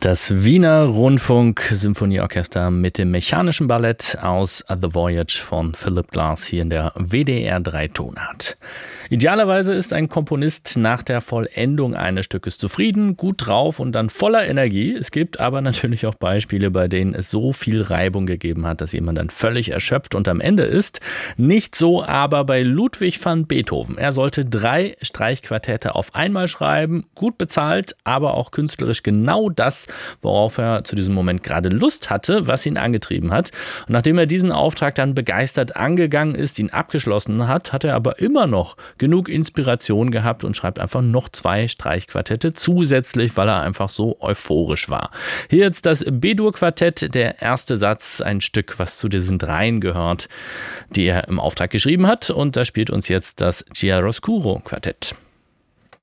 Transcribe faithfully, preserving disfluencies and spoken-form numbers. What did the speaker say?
Das Wiener Rundfunk-Symphonieorchester mit dem mechanischen Ballett aus The Voyage von Philip Glass hier in der W D R drei Tonart. Idealerweise ist ein Komponist nach der Vollendung eines Stückes zufrieden, gut drauf und dann voller Energie. Es gibt aber natürlich auch Beispiele, bei denen es so viel Reibung gegeben hat, dass jemand dann völlig erschöpft und am Ende ist. Nicht so aber bei Ludwig van Beethoven. Er sollte drei Streichquartette auf einmal schreiben, gut bezahlt, aber auch künstlerisch genau das, worauf er zu diesem Moment gerade Lust hatte, was ihn angetrieben hat. Und nachdem er diesen Auftrag dann begeistert angegangen ist, ihn abgeschlossen hat, hat er aber immer noch genug Inspiration gehabt und schreibt einfach noch zwei Streichquartette zusätzlich, weil er einfach so euphorisch war. Hier jetzt das B-Dur-Quartett, der erste Satz, ein Stück, was zu diesen dreien gehört, die er im Auftrag geschrieben hat. Und da spielt uns jetzt das Chiaroscuro-Quartett.